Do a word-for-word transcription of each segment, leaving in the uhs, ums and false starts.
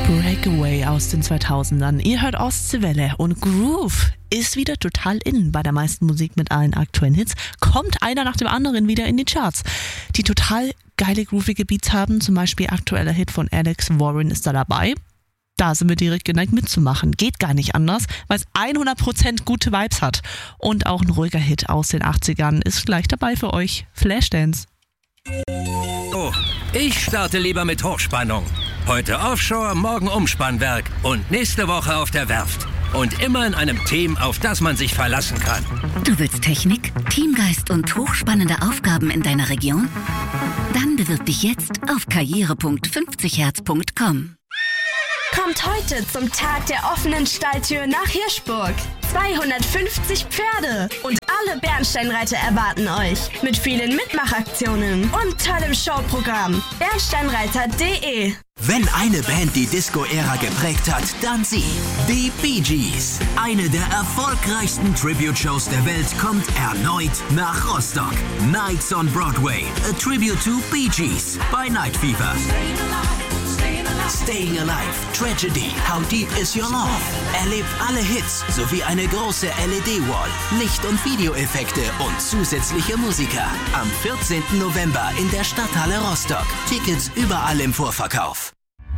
Breakaway aus den zweitausendern. Ihr hört Ostseewelle und Groove ist wieder total in bei der meisten Musik mit allen aktuellen Hits. Kommt einer nach dem anderen wieder in die Charts. Die total geile, groovige Beats haben, zum Beispiel aktueller Hit von Alex Warren ist da dabei. Da sind wir direkt geneigt mitzumachen. Geht gar nicht anders, weil es hundert Prozent gute Vibes hat. Und auch ein ruhiger Hit aus den achtzigern ist gleich dabei für euch. Flashdance. Oh, ich starte lieber mit Hochspannung. Heute Offshore, morgen Umspannwerk und nächste Woche auf der Werft. Und immer in einem Team, auf das man sich verlassen kann. Du willst Technik, Teamgeist und hochspannende Aufgaben in deiner Region? Dann bewirb dich jetzt auf karriere punkt fünfzig hertz punkt com. Kommt heute zum Tag der offenen Stalltür nach Hirschburg. zweihundertfünfzig Pferde und alle Bernsteinreiter erwarten euch. Mit vielen Mitmachaktionen und tollem Showprogramm. bernsteinreiter punkt de. Wenn eine Band die Disco-Ära geprägt hat, dann sie. Die Bee Gees. Eine der erfolgreichsten Tribute-Shows der Welt kommt erneut nach Rostock. Nights on Broadway. A Tribute to Bee Gees bei Night Fever. Staying Alive, Tragedy, How Deep Is Your Love? Erlebt alle Hits sowie eine große L E D-Wall, Licht- und Videoeffekte und zusätzliche Musiker. Am vierzehnten November in der Stadthalle Rostock. Tickets überall im Vorverkauf.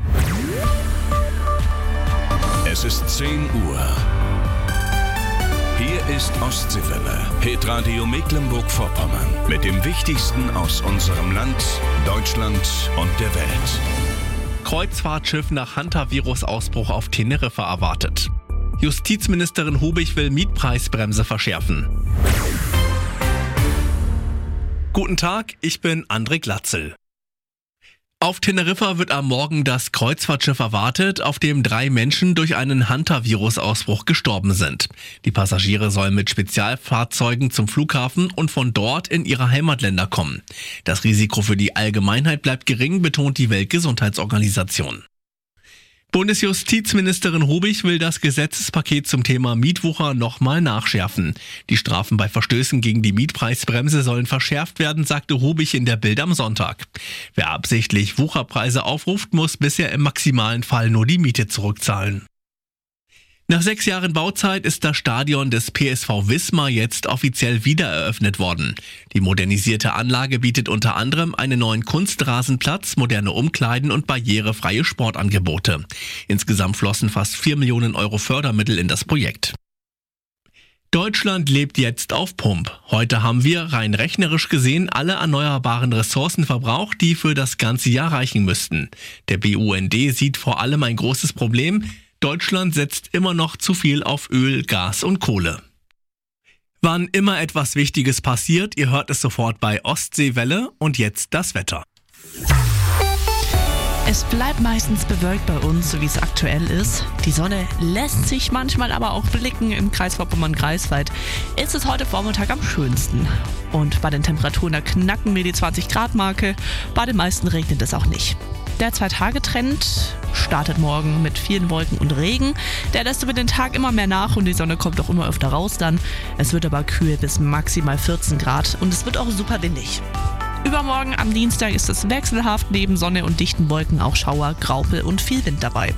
Es ist zehn Uhr. Hier ist Ostseewelle, Hitradio Mecklenburg-Vorpommern. Mit dem Wichtigsten aus unserem Land, Deutschland und der Welt. Kreuzfahrtschiff nach Hantavirus-Ausbruch auf Teneriffa erwartet. Justizministerin Hubig will Mietpreisbremse verschärfen. Guten Tag, ich bin André Glatzel. Auf Teneriffa wird am Morgen das Kreuzfahrtschiff erwartet, auf dem drei Menschen durch einen Hantavirus-Ausbruch gestorben sind. Die Passagiere sollen mit Spezialfahrzeugen zum Flughafen und von dort in ihre Heimatländer kommen. Das Risiko für die Allgemeinheit bleibt gering, betont die Weltgesundheitsorganisation. Bundesjustizministerin Hubig will das Gesetzespaket zum Thema Mietwucher nochmal nachschärfen. Die Strafen bei Verstößen gegen die Mietpreisbremse sollen verschärft werden, sagte Hubig in der Bild am Sonntag. Wer absichtlich Wucherpreise aufruft, muss bisher im maximalen Fall nur die Miete zurückzahlen. Nach sechs Jahren Bauzeit ist das Stadion des P S V Wismar jetzt offiziell wiedereröffnet worden. Die modernisierte Anlage bietet unter anderem einen neuen Kunstrasenplatz, moderne Umkleiden und barrierefreie Sportangebote. Insgesamt flossen fast vier Millionen Euro Fördermittel in das Projekt. Deutschland lebt jetzt auf Pump. Heute haben wir, rein rechnerisch gesehen, alle erneuerbaren Ressourcen verbraucht, die für das ganze Jahr reichen müssten. Der B U N D sieht vor allem ein großes Problem: Deutschland setzt immer noch zu viel auf Öl, Gas und Kohle. Wann immer etwas Wichtiges passiert, ihr hört es sofort bei Ostseewelle und jetzt das Wetter. Es bleibt meistens bewölkt bei uns, so wie es aktuell ist. Die Sonne lässt sich manchmal aber auch blicken. Im Kreis Vorpommern-Greifswald ist es heute Vormittag am schönsten. Und bei den Temperaturen, da knacken wir die zwanzig Grad Marke. Bei den meisten regnet es auch nicht. Der Zwei-Tage-Trend startet morgen mit vielen Wolken und Regen. Der lässt über den Tag immer mehr nach und die Sonne kommt auch immer öfter raus dann. Es wird aber kühl bis maximal vierzehn Grad und es wird auch super windig. Übermorgen am Dienstag ist es wechselhaft, neben Sonne und dichten Wolken auch Schauer, Graupel und viel Wind dabei.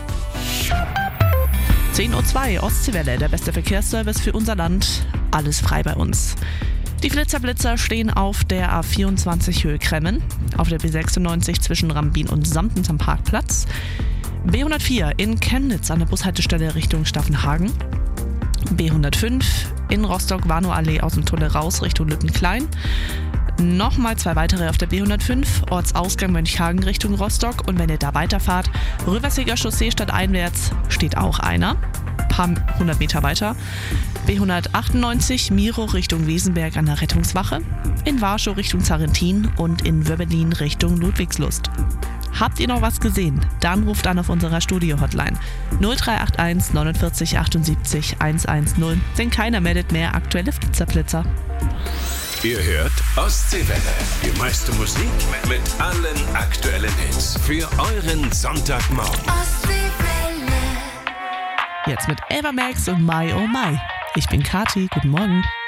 zehn Uhr zwei, Ostseewelle, der beste Verkehrsservice für unser Land. Alles frei bei uns. Die Flitzer-Blitzer stehen auf der A vierundzwanzig Höhe Kremmen, auf der B sechsundneunzig zwischen Rambin und Samtens am Parkplatz, B hundertvier in Chemnitz an der Bushaltestelle Richtung Staffenhagen, B hundertfünf in Rostock-Warnow-Allee aus dem Tunnel raus Richtung Lüttenklein, nochmal zwei weitere auf der B hundertfünf, Ortsausgang Mönchhagen Richtung Rostock und wenn ihr da weiterfahrt, Rüversiger Chaussee stadteinwärts steht auch einer, paar hundert Meter weiter, B hundertachtundneunzig Miro Richtung Wesenberg an der Rettungswache, in Warschau Richtung Zarentin und in Wörbelin Richtung Ludwigslust. Habt ihr noch was gesehen? Dann ruft an auf unserer Studio-Hotline null drei acht eins neunundvierzig achtundsiebzig hundertzehn, denn keiner meldet mehr aktuelle Flitzerflitzer. Ihr hört Ostseewelle, die meiste Musik mit allen aktuellen Hits für euren Sonntagmorgen. Jetzt mit Ava Max und My Oh My. Ich bin Kati, guten Morgen.